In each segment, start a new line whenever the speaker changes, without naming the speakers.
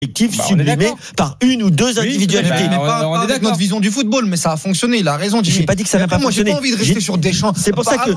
sublimé par une ou deux individualités.
On est avec notre vision du football, mais ça a fonctionné. Il a raison.
J'ai pas dit que ça n'a pas fonctionné.
Moi, j'ai pas envie de rester sur Deschamps.
C'est pour ça que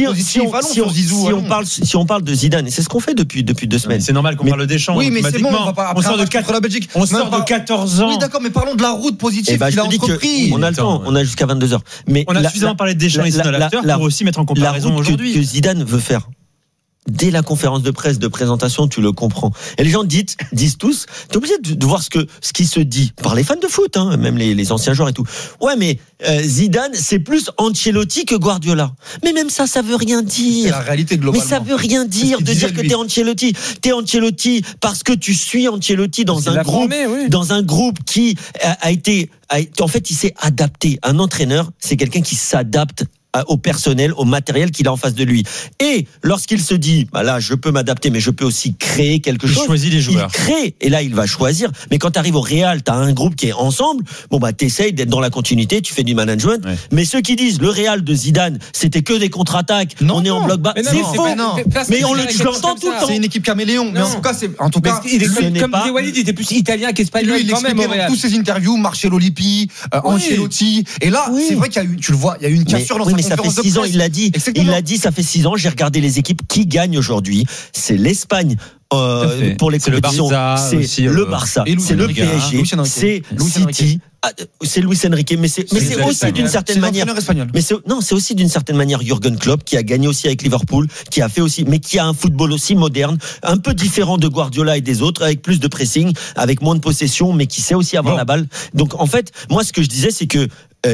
si on parle de Zidane, et c'est ce qu'on fait depuis 2 semaines.
C'est normal qu'on parle de Deschamps.
Oui, mais c'est bon. On sort de
la Belgique. On sort de 14 ans.
Oui, d'accord, mais parlons de la route positive qu'il a entrepris.
On a le temps. On a jusqu'à 22h. Mais
on a suffisamment parlé de Deschamps ici dans l'acteur pour aussi mettre en comparaison aujourd'hui.
Que Zidane veut faire. Dès la conférence de presse de présentation, tu le comprends. Et les gens disent tous, t'es obligé de voir ce qui se dit par les fans de foot, hein, même les anciens joueurs et tout. Ouais, mais Zidane, c'est plus Ancelotti que Guardiola. Mais même ça veut rien dire.
C'est la réalité globalement.
Mais ça veut rien dire de dire que t'es Ancelotti. T'es Ancelotti parce que tu suis Ancelotti dans un groupe qui a été, en fait, il s'est adapté. Un entraîneur, c'est quelqu'un qui s'adapte au personnel, au matériel qu'il a en face de lui. Et lorsqu'il se dit, bah là, je peux m'adapter, mais je peux aussi créer quelque chose.
Il choisit les joueurs.
Il crée, et là, il va choisir. Mais quand tu arrives au Real, tu as un groupe qui est ensemble. Bon, bah, t'essayes d'être dans la continuité, tu fais du management. Ouais. Mais ceux qui disent, le Real de Zidane, c'était que des contre-attaques, on est en bloc bas. C'est faux. Mais je l'entends tout le temps.
C'est une équipe caméléon. Mais en tout cas,
comme disait Walid, il était plus italien qu'espagnol quand même au Real.
Tous ces interviews, Marcelo Lippi, Ancelotti. Et là, c'est vrai qu'il y a eu, tu le vois, il y a eu une cassure dans
ça fait 6 ans, il l'a dit. Ça fait 6 ans, j'ai regardé les équipes qui gagnent aujourd'hui. C'est l'Espagne. Pour les compétitions, c'est le Barça, c'est le PSG, c'est City, c'est Luis Enrique, mais c'est aussi d'une certaine manière. C'est aussi d'une certaine manière Jürgen Klopp qui a gagné aussi avec Liverpool, qui a fait aussi, mais qui a un football aussi moderne, un peu différent de Guardiola et des autres, avec plus de pressing, avec moins de possession, mais qui sait aussi avoir la balle. Donc en fait, moi ce que je disais, c'est que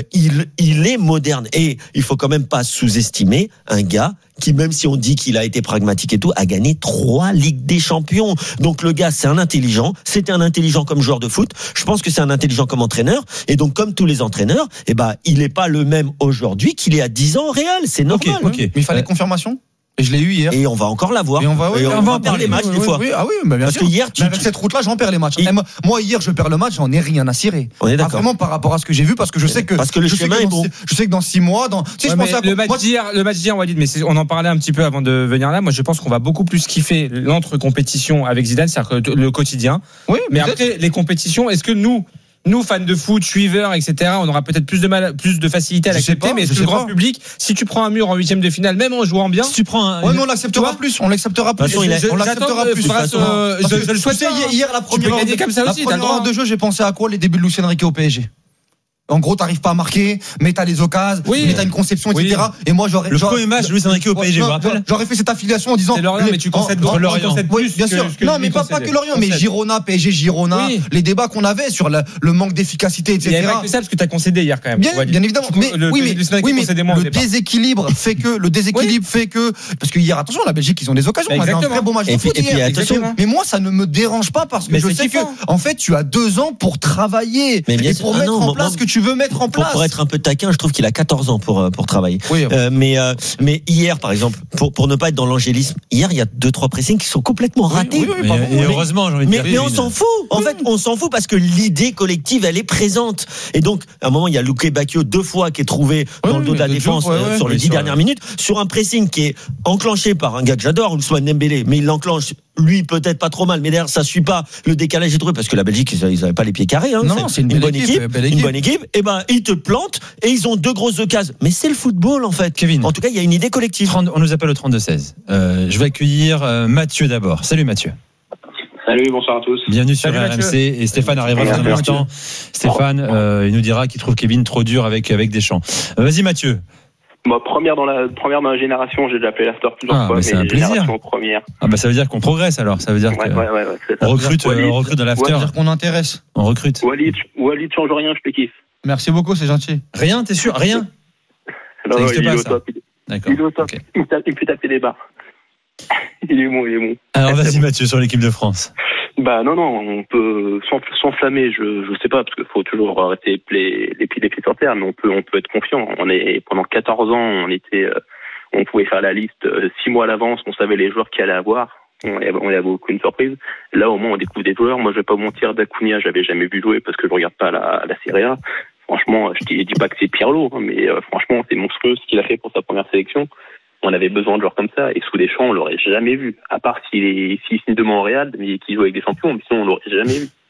il est moderne et il faut quand même pas sous-estimer un gars qui, même si on dit qu'il a été pragmatique et tout, a gagné 3 Ligues des Champions. Donc le gars, c'est un intelligent. C'était un intelligent comme joueur de foot. Je pense que c'est un intelligent comme entraîneur. Et donc, comme tous les entraîneurs, il n'est pas le même aujourd'hui qu'il est à 10 ans au Real. C'est normal.
Mais il fallait confirmation. Et je l'ai eu hier.
Et on va encore l'avoir.
Et on va
en perdre les matchs des fois.
Ah oui, bien
parce
sûr.
Que hier,
avec cette route-là, j'en perds les matchs. Moi, hier, je perds le match, j'en ai rien à cirer.
On est d'accord.
Vraiment par rapport à ce que j'ai vu, parce que je sais que.
Parce que le chemin est bon.
Je sais que dans 6 mois,
le match d'hier, Walid, mais on en parlait un petit peu avant de venir là. Moi, je pense qu'on va beaucoup plus kiffer l'entre-compétition avec Zidane, c'est-à-dire que le quotidien.
Oui.
Mais après, les compétitions, est-ce que nous, fans de foot, suiveurs, etc., on aura peut-être plus de facilité à l'accepter, mais est-ce que le grand public, si tu prends un mur en 8e de finale, même en jouant bien,
si tu prends un.
Ouais, mais on l'acceptera plus. On l'acceptera plus.
Je le souhaite.
Hier, la première heure de jeu, j'ai pensé à quoi? Les débuts de Luis Enrique au PSG. En gros, t'arrives pas à marquer, mais t'as les occasions, mais t'as une conception, etc. Et moi,
le premier match de Luis Enrique au PSG, je vous rappelle.
J'aurais fait cette affiliation en disant.
C'est Lorient, mais tu concèdes Lorient.
Oui, bien sûr. Non, mais pas que Lorient, mais Girona, PSG, Girona, les débats qu'on avait sur le manque d'efficacité, etc.
Il y avait pas que ça parce que t'as concédé hier quand même.
Bien évidemment. Mais le déséquilibre fait que, parce que hier, attention, la Belgique, ils ont des occasions. On avait un très beau match de foot hier. Mais moi, ça ne me dérange pas parce que je sais que, en fait, tu as 2 ans pour travailler et pour mettre en place ce que tu veux mettre en place.
Pour être un peu taquin, je trouve qu'il a 14 ans pour travailler.
Oui,
mais hier, par exemple, pour ne pas être dans l'angélisme, hier, il y a 2-3 pressings qui sont complètement ratés.
Et heureusement, j'ai envie de dire.
Mais on s'en fout. En fait, on s'en fout parce que l'idée collective, elle est présente. Et donc, à un moment, il y a Luque Bacchio 2 fois qui est trouvé dans le dos de la défense sur les 10 dernières minutes, sur un pressing qui est enclenché par un gars que j'adore, Ousmane Dembélé, mais il l'enclenche. Lui, peut-être pas trop mal, mais derrière, ça suit pas le décalage est trouvé parce que la Belgique, ils avaient pas les pieds carrés.
Non, c'est une bonne équipe.
Une bonne équipe. Et ils te plantent et ils ont 2 grosses occasions. Mais c'est le football, en fait.
Kevin.
En tout cas, il y a une idée collective.
On nous appelle au 32-16. Je vais accueillir Mathieu d'abord. Salut Mathieu.
Salut, bonsoir à tous.
Bienvenue sur RMC. Et Stéphane arrivera dans un instant. Stéphane, il nous dira qu'il trouve Kevin trop dur avec Deschamps. Vas-y Mathieu.
Moi, première dans la génération, j'ai déjà appelé l'after plusieurs fois, mais
c'est un plaisir.
Première.
Ça veut dire qu'on progresse alors. Ça veut dire
que
on recrute dans l'after.
Ça veut dire qu'on intéresse.
On recrute.
Walid change rien, je te kiffe.
Merci beaucoup, c'est gentil.
Rien, t'es sûr? Rien?
Non, il est au top.
D'accord.
Il est au top. Il me fait taper des barres. Il est bon.
Alors vas-y Mathieu sur l'équipe de France.
Non, on peut s'enflammer, je sais pas, parce qu'il faut toujours rester les pieds sur terre, mais on peut être confiant. Pendant 14 ans, on pouvait faire la liste 6 mois à l'avance, on savait les joueurs qu'il allait avoir. On avait aucune surprise. Là, au moins, on découvre des joueurs. Moi, je vais pas mentir, d'Acuna, j'avais jamais vu jouer parce que je regarde pas la Serie A. Franchement, je dis pas que c'est Pirlo, mais franchement, c'est monstrueux ce qu'il a fait pour sa première sélection. on avait besoin de joueurs comme ça. Et sous Deschamps, on l'aurait jamais vu. À part s'il signe de Montréal, mais qu'il joue avec des champions, mais sinon on l'aurait jamais vu.